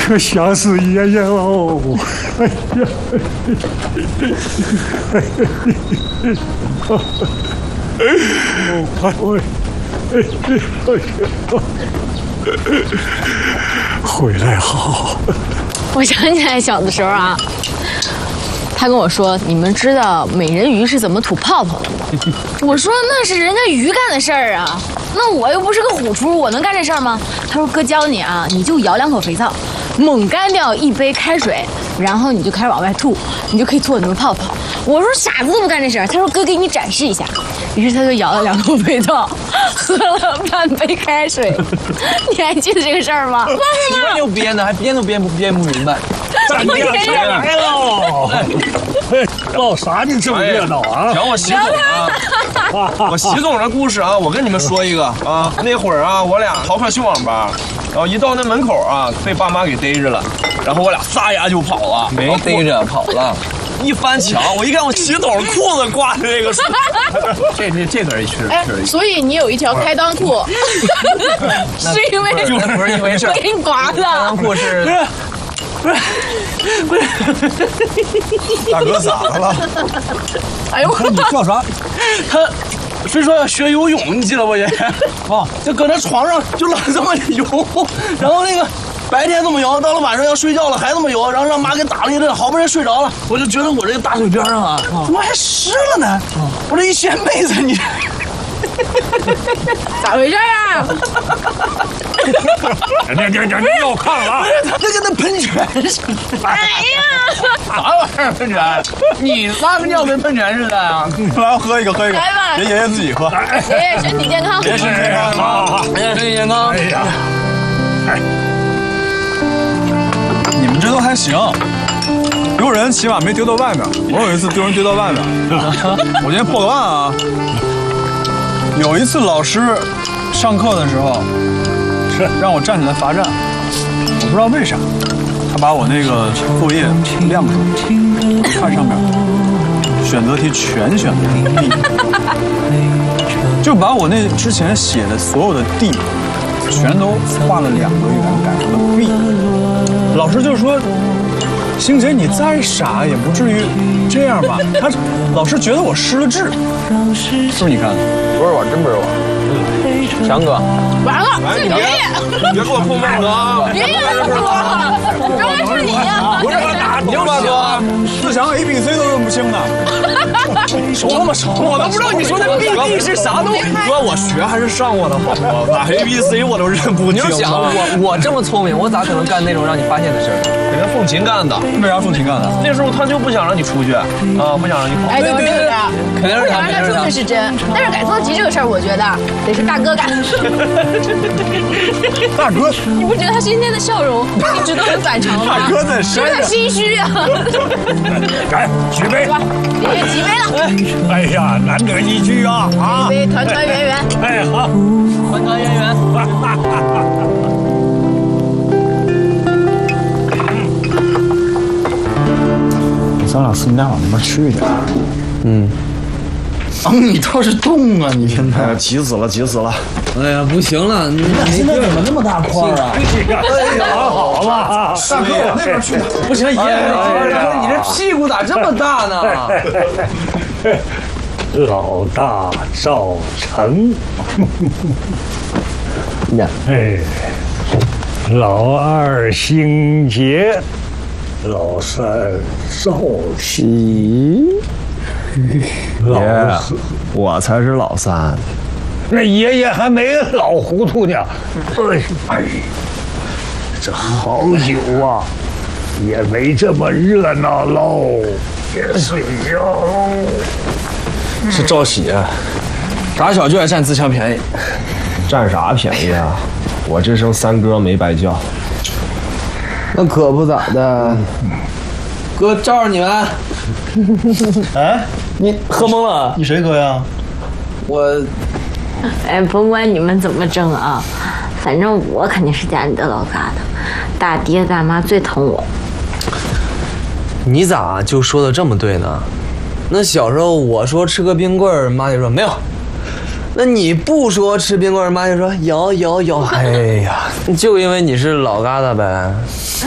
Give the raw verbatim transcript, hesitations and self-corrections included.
可想死爷爷喽！哎呀！哎呀！我，回来好。 我想起来小的时候啊，他跟我说：“你们知道美人鱼是怎么吐泡泡的吗？”我说：“那是人家鱼干的事儿啊，那我又不是个虎厨，我能干这事儿吗？”他说：“哥教你啊，你就舀两口肥皂，猛干掉一杯开水，然后你就开始往外吐，你就可以吐很多泡泡。”我说：“傻子都不干这事儿。”他说：“哥给你展示一下。”于是他就舀了两口肥皂，喝了半杯开水。你还记得这个事儿吗？ 编就编的，还编都编不编不明白。 咱家上来喽！闹啥呢？这么热闹啊！ 瞧我习总啊！我习总的故事啊，我跟你们说一个啊。那会儿啊，我俩逃课去网吧，然后一到那门口啊，被爸妈给逮着了，然后我俩撒丫就跑了。 没逮着，跑了。 一翻墙，我一看我习总裤子挂着这个树， 这这这根确实哎，所以你有一条开裆裤，是因为就不是因为这给你刮的。 开裆裤是不是不是， 大哥咋的了？ 哎呦， 你叫啥？ 他非说要学游泳，你记得不爷爷？啊，就搁那床上就老这么游，然后那个。白天这么游，到了晚上要睡觉了还这么游，然后让妈给打了一顿，好不容易睡着了，我就觉得我这个大腿边上啊，怎么还湿了呢？我这一掀被子，你咋回事啊？ 这这这尿炕了！ 那跟那喷泉似的。 哎呀， 啥玩意儿喷泉？你拉个尿跟喷泉似的啊！ 来喝一个，喝一个， 来吧， 给爷爷自己喝。 爷爷身体健康， 爷爷身体健康，好，爷爷身体健康。 哎呀，哎。 你们这都还行，丢人起码没丢到外面。我有一次丢人丢到外面，我今天破个案啊。有一次老师上课的时候，是让我站起来罚站，我不知道为啥，他把我那个作业亮出来，看上面选择题全选的 D， 就把我那之前写的所有的 D 全都画了两个圆，改成了 B。老师就说：“星姐，你再傻也不至于这样吧？”他老师觉得我失了智，是不是？你看， 不是我，真不是我，强哥， 完了，是爷爷， 你别给我碰妹子啊！ 爷爷是我，原来是你呀！ 不是我打你大哥，四强 A B C 都认不清呢。 熟他妈熟，我都不知道你说那 B D 是啥东西。哥，我学还是上过的好吗？咋 A B C 我都认不清？ 你就想我我这么聪明，我咋可能干那种让你发现的事儿？ 给他凤琴干的。 为啥凤琴干的？ 那时候他就不想让你出去啊，不想让你跑。 哎，对对对， 肯定是他， 不想让他出去是真，但是改错题这个事儿，我觉得得是大哥干。 大哥， 你不觉得他今天的笑容一直都很反常吗？ 大哥在有点心虚啊。 来，举杯！ 爷爷举杯了。 哎呀，难得一聚啊！啊， 举杯，团团圆圆。 哎好， 团团圆圆。 咱俩私家往那边去去。 嗯。 啊，你倒是动啊！你现在急死了，急死了！ 哎呀，不行了，你俩现在怎么那么大块啊？ 哎呀，好嘛！ 大哥，往那边去。 不行，爷爷，你这屁股咋这么大呢？ 老大赵成， 呀， 哎，老二兴杰，老三少喜，老四， 我才是老三。 那爷爷还没老糊涂呢。哎，这好久啊，也没这么热闹喽。别睡觉喽。 是赵喜， 打小就爱占自强便宜， 占啥便宜啊？我这声三哥没白叫。 那可不咋的。哥罩着你们。 哎， 你喝懵了？ 你谁哥呀？ 我。 哎，甭管你们怎么争啊，反正我肯定是家里的老疙瘩，大爹大妈最疼我。 你咋就说的这么对呢？那小时候我说吃个冰棍儿，妈就说没有；那你不说吃冰棍儿，妈就说有有有。哎呀，就因为你是老疙瘩呗。